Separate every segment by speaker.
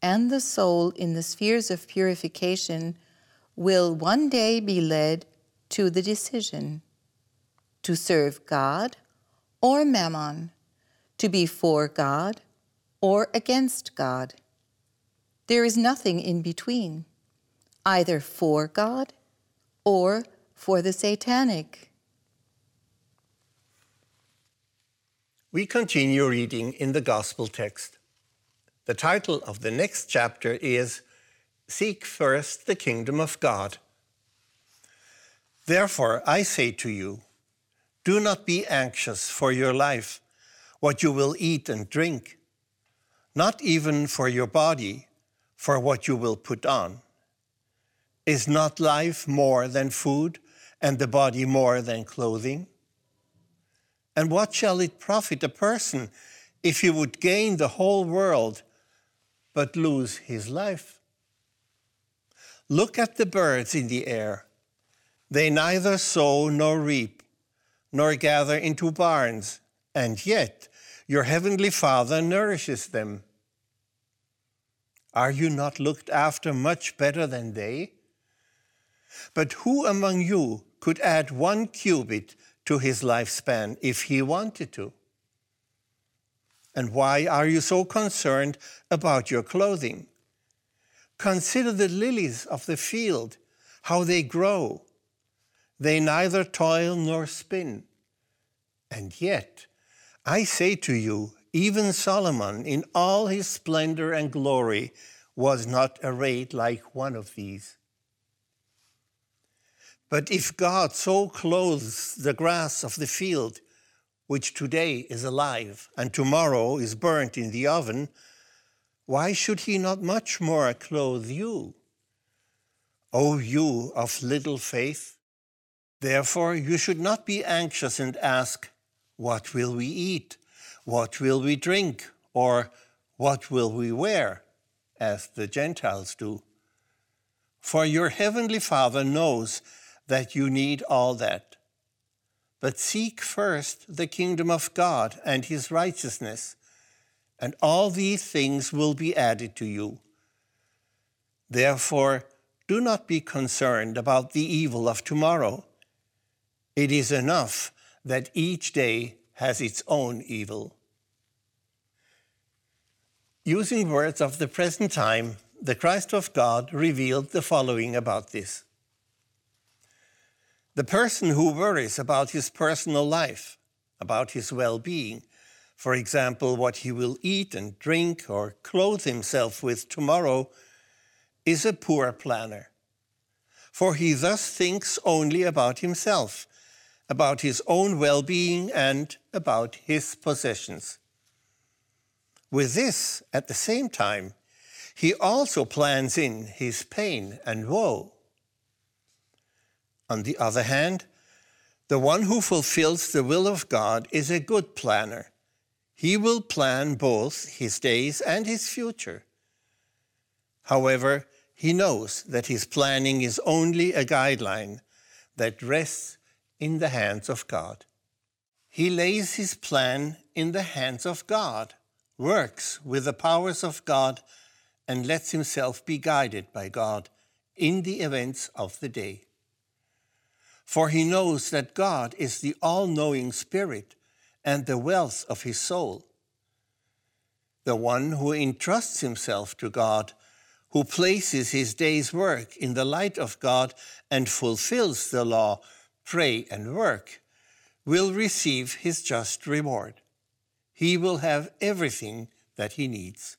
Speaker 1: and the soul in the spheres of purification will one day be led to the decision to serve God or Mammon, to be for God or against God. There is nothing in between, either for God or for the Satanic.
Speaker 2: We continue reading in the Gospel text. The title of the next chapter is Seek First the Kingdom of God. Therefore, I say to you, do not be anxious for your life, what you will eat and drink, not even for your body, for what you will put on. Is not life more than food, and the body more than clothing? And what shall it profit a person if he would gain the whole world, but lose his life? Look at the birds in the air. They neither sow nor reap, nor gather into barns, and yet your heavenly Father nourishes them. Are you not looked after much better than they? But who among you could add 1 cubit to his lifespan if he wanted to? And why are you so concerned about your clothing? Consider the lilies of the field, how they grow. They neither toil nor spin. And yet, I say to you, even Solomon in all his splendor and glory was not arrayed like one of these. But if God so clothes the grass of the field, which today is alive and tomorrow is burnt in the oven, why should he not much more clothe you, O you of little faith? Therefore you should not be anxious and ask, what will we eat? What will we drink? Or what will we wear? As the Gentiles do. For your heavenly Father knows that you need all that. But seek first the kingdom of God and his righteousness, and all these things will be added to you. Therefore, do not be concerned about the evil of tomorrow. It is enough that each day has its own evil. Using words of the present time, the Christ of God revealed the following about this. The person who worries about his personal life, about his well-being, for example, what he will eat and drink or clothe himself with tomorrow, is a poor planner. For he thus thinks only about himself, about his own well-being and about his possessions. With this, at the same time, he also plans in his pain and woe. On the other hand, the one who fulfills the will of God is a good planner. He will plan both his days and his future. However, he knows that his planning is only a guideline that rests in the hands of God. He lays his plan in the hands of God, works with the powers of God, and lets himself be guided by God in the events of the day. For he knows that God is the all-knowing Spirit and the wealth of his soul. The one who entrusts himself to God, who places his day's work in the light of God and fulfills the law, pray and work, will receive his just reward. He will have everything that he needs.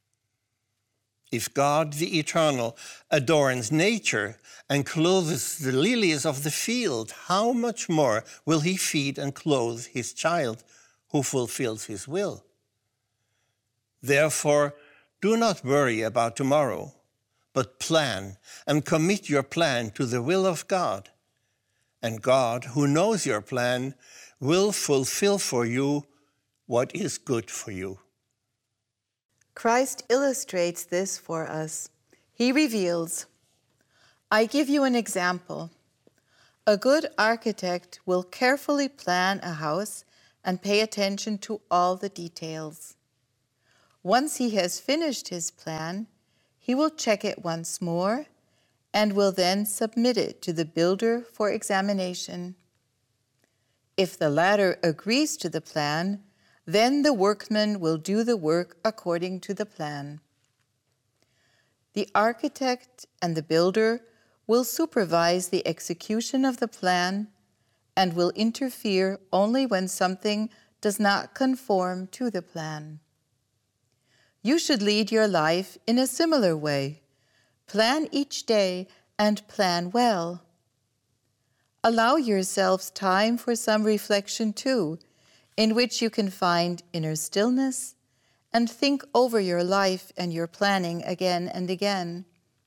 Speaker 2: If God, the Eternal, adorns nature and clothes the lilies of the field, how much more will he feed and clothe his child who fulfills his will? Therefore, do not worry about tomorrow, but plan and commit your plan to the will of God. And God, who knows your plan, will fulfill for you what is good for you.
Speaker 1: Christ illustrates this for us. He reveals, I give you an example. A good architect will carefully plan a house and pay attention to all the details. Once he has finished his plan, he will check it once more and will then submit it to the builder for examination. If the latter agrees to the plan, then the workman will do the work according to the plan. The architect and the builder will supervise the execution of the plan and will interfere only when something does not conform to the plan. You should lead your life in a similar way. Plan each day and plan well. Allow yourselves time for some reflection too, in which you can find inner stillness and think over your life and your planning again and again.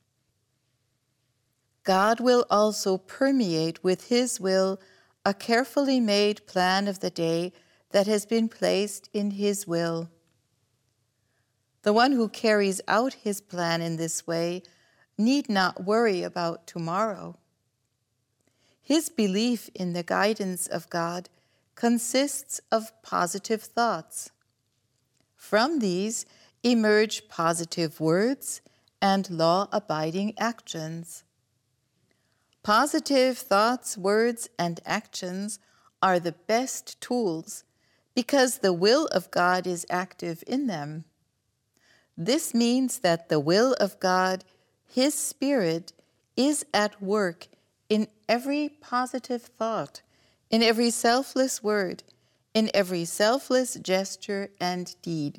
Speaker 1: God will also permeate with His will a carefully made plan of the day that has been placed in His will. The one who carries out his plan in this way need not worry about tomorrow. His belief in the guidance of God consists of positive thoughts. From these emerge positive words and law-abiding actions. Positive thoughts, words, and actions are the best tools because the will of God is active in them. This means that the will of God, His Spirit, is at work in every positive thought, in every selfless word, in every selfless gesture and deed.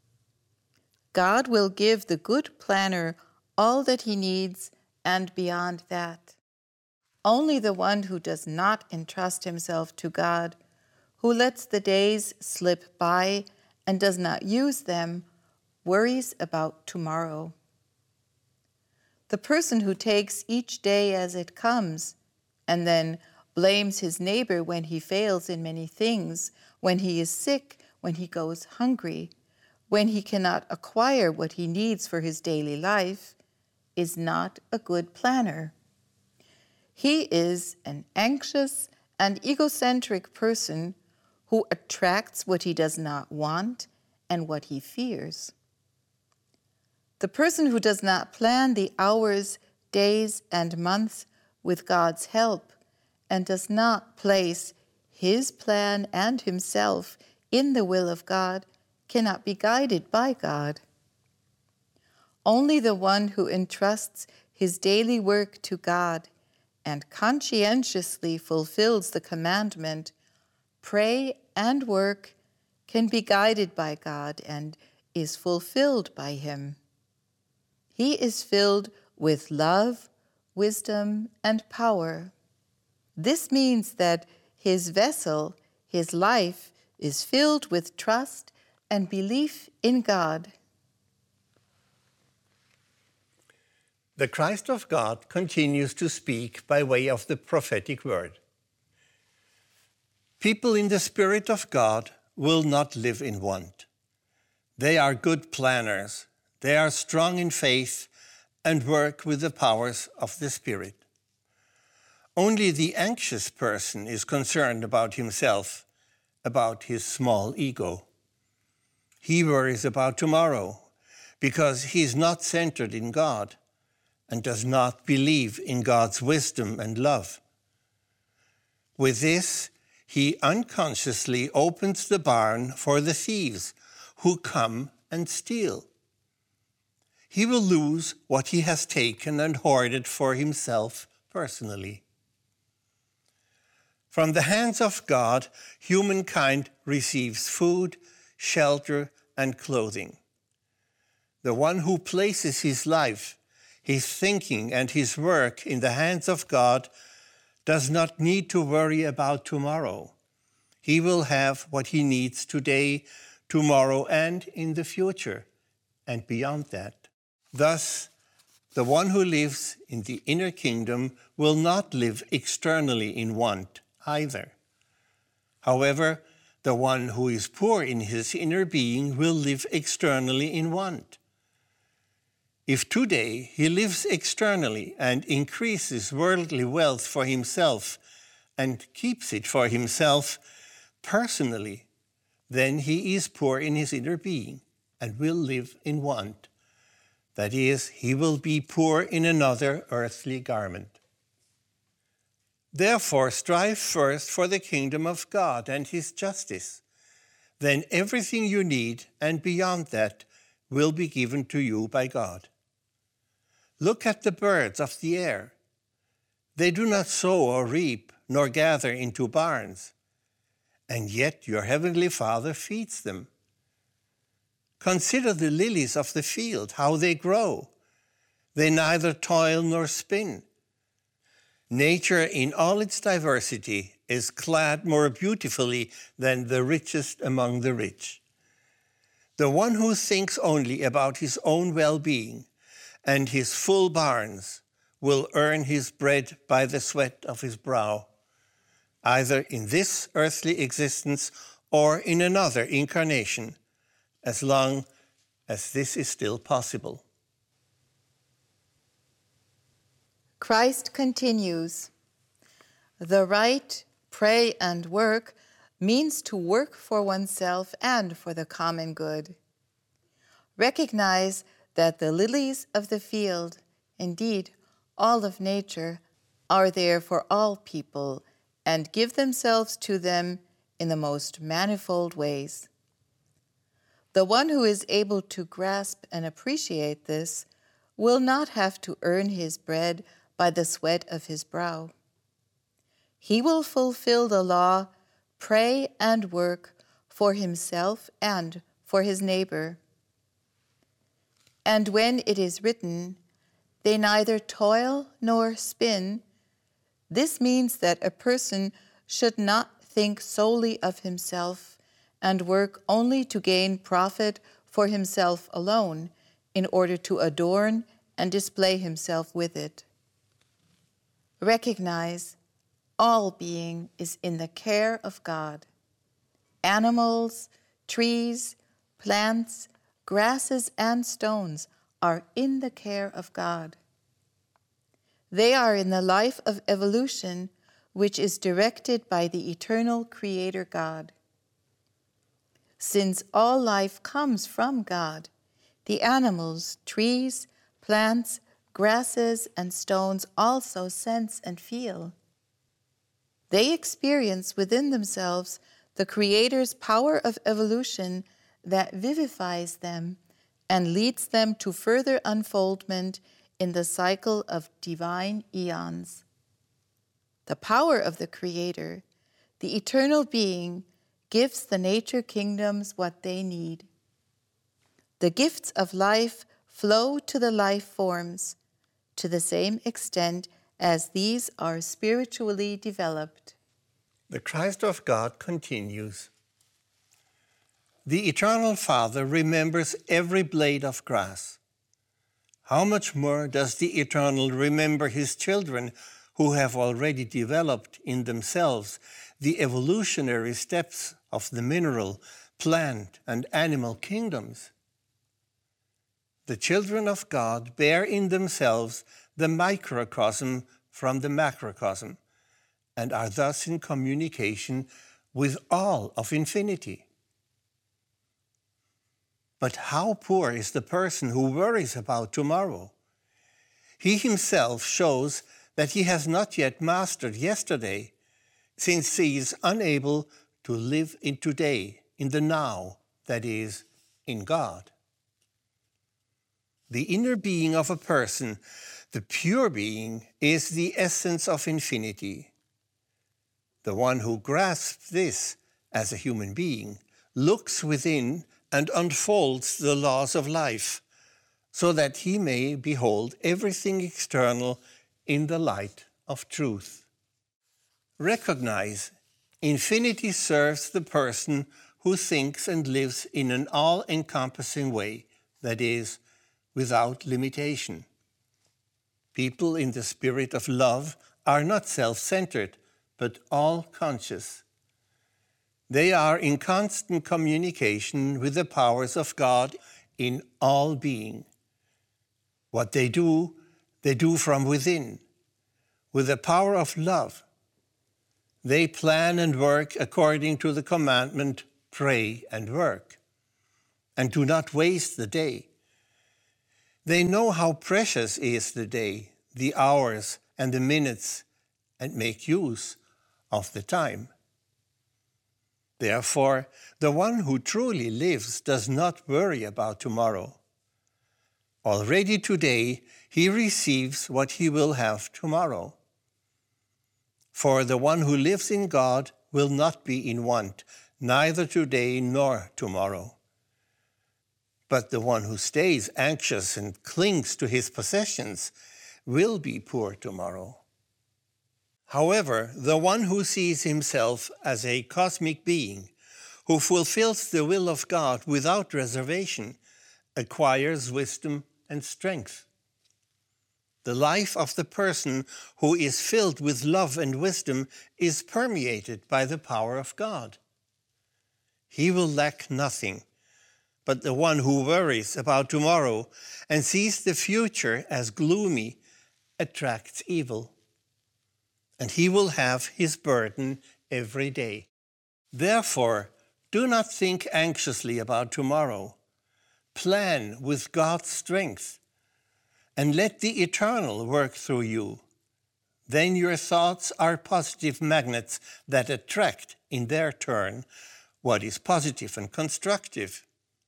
Speaker 1: God will give the good planner all that he needs and beyond that. Only the one who does not entrust himself to God, who lets the days slip by and does not use them, worries about tomorrow. The person who takes each day as it comes and then blames his neighbor when he fails in many things, when he is sick, when he goes hungry, when he cannot acquire what he needs for his daily life, is not a good planner. He is an anxious and egocentric person who attracts what he does not want and what he fears. The person who does not plan the hours, days, and months with God's help and does not place his plan and himself in the will of God cannot be guided by God. Only the one who entrusts his daily work to God and conscientiously fulfills the commandment, pray and work, can be guided by God and is fulfilled by Him. He is filled with love, wisdom, and power. This means that his vessel, his life, is filled with trust and belief in God.
Speaker 2: The Christ of God continues to speak by way of the prophetic word. People in the Spirit of God will not live in want. They are good planners. They are strong in faith and work with the powers of the Spirit. Only the anxious person is concerned about himself, about his small ego. He worries about tomorrow because he is not centered in God and does not believe in God's wisdom and love. With this, he unconsciously opens the barn for the thieves who come and steal. He will lose what he has taken and hoarded for himself personally. From the hands of God, humankind receives food, shelter, and clothing. The one who places his life, his thinking, and his work in the hands of God does not need to worry about tomorrow. He will have what he needs today, tomorrow, and in the future, and beyond that. Thus, the one who lives in the inner kingdom will not live externally in want either. However, the one who is poor in his inner being will live externally in want. If today he lives externally and increases worldly wealth for himself and keeps it for himself personally, then he is poor in his inner being. and will live in want. That is, he will be poor in another earthly garment. Therefore, strive first for the kingdom of God and his justice. Then everything you need and beyond that will be given to you by God. Look at the birds of the air. They do not sow or reap, nor gather into barns, and yet your heavenly Father feeds them. Consider the lilies of the field, how they grow. They neither toil nor spin. Nature in all its diversity is clad more beautifully than the richest among the rich. The one who thinks only about his own well-being and his full barns will earn his bread by the sweat of his brow, either in this earthly existence or in another incarnation, as long as this is still possible.
Speaker 1: Christ continues, "The right, pray and work means to work for oneself and for the common good. Recognize that the lilies of the field, indeed all of nature, are there for all people, and give themselves to them in the most manifold ways. The one who is able to grasp and appreciate this will not have to earn his bread by the sweat of his brow. He will fulfill the law, pray and work for himself and for his neighbor. And when it is written, 'They neither toil nor spin,' this means that a person should not think solely of himself and work only to gain profit for himself alone in order to adorn and display himself with it. Recognize all being is in the care of God. Animals, trees, plants, grasses, and stones are in the care of God. They are in the life of evolution, which is directed by the eternal Creator God. Since all life comes from God, the animals, trees, plants, grasses, and stones also sense and feel. They experience within themselves the Creator's power of evolution that vivifies them and leads them to further unfoldment in the cycle of divine eons. The power of the Creator, the eternal being, gives the nature kingdoms what they need. The gifts of life flow to the life forms to the same extent as these are spiritually developed.
Speaker 2: The Christ of God continues. The Eternal Father remembers every blade of grass. How much more does the Eternal remember his children who have already developed in themselves the evolutionary steps of the mineral, plant, and animal kingdoms? The children of God bear in themselves the microcosm from the macrocosm and are thus in communication with all of infinity. But how poor is the person who worries about tomorrow? He himself shows that he has not yet mastered yesterday, since he is unable to live in today, in the now, that is, in God. The inner being of a person, the pure being, is the essence of infinity. The one who grasps this as a human being looks within and unfolds the laws of life, so that he may behold everything external in the light of truth. Recognize, infinity serves the person who thinks and lives in an all-encompassing way, that is, without limitation. People in the spirit of love are not self-centered, but all-conscious. They are in constant communication with the powers of God in all being. What they do from within, with the power of love. They plan and work according to the commandment, pray and work. and do not waste the day. They know how precious is the day, the hours and the minutes, and make use of the time. Therefore, the one who truly lives does not worry about tomorrow. Already today, he receives what he will have tomorrow. For the one who lives in God will not be in want, neither today nor tomorrow. But the one who stays anxious and clings to his possessions will be poor tomorrow. However, the one who sees himself as a cosmic being, who fulfills the will of God without reservation, acquires wisdom and strength. The life of the person who is filled with love and wisdom is permeated by the power of God. He will lack nothing, but the one who worries about tomorrow and sees the future as gloomy attracts evil, and he will have his burden every day. Therefore, do not think anxiously about tomorrow. Plan with God's strength, and let the eternal work through you. Then your thoughts are positive magnets that attract, in their turn, what is positive and constructive.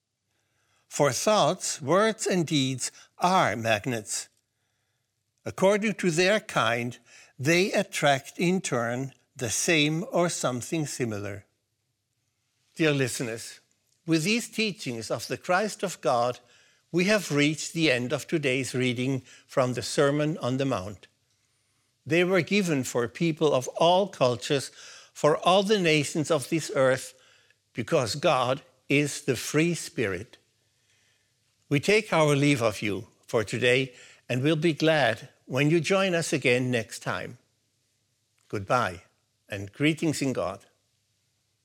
Speaker 2: For thoughts, words, and deeds are magnets. According to their kind, they attract in turn the same or something similar. Dear listeners, with these teachings of the Christ of God, we have reached the end of today's reading from the Sermon on the Mount. They were given for people of all cultures, for all the nations of this earth, because God is the free Spirit. We take our leave of you for today, and we'll be glad when you join us again next time. Goodbye, and greetings in God.